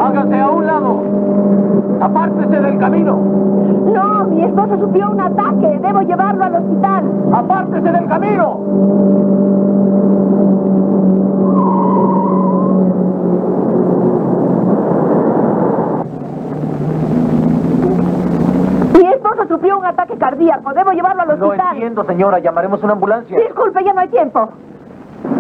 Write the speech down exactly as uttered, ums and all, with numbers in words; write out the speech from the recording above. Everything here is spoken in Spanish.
Hágase a un lado. Apártese del camino. No, mi esposo sufrió un ataque. Debo llevarlo al hospital. Apártese del camino. Mi esposo sufrió un ataque cardíaco. Debo llevarlo al No hospital. entiendo, señora. Llamaremos una ambulancia. Disculpe, ya no hay tiempo.